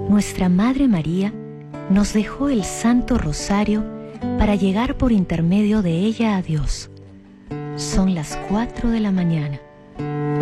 Nuestra Madre María nos dejó el Santo Rosario para llegar por intermedio de ella a Dios. Son las 4 de la mañana.